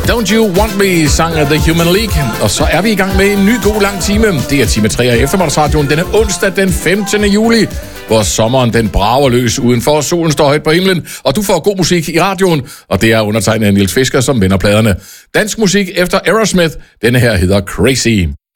Don't You Want Me, sang af The Human League. Og så er vi i gang med en ny god lang time. Det er time 3 af Eftermiddagsradioen denne onsdag den 15. juli, hvor sommeren den brager løs udenfor. Solen står højt på himlen, og du får god musik i radioen. Og det er undertegnet af Niels Fisker, som vender pladerne. Dansk musik efter Aerosmith. Denne her hedder Crazy.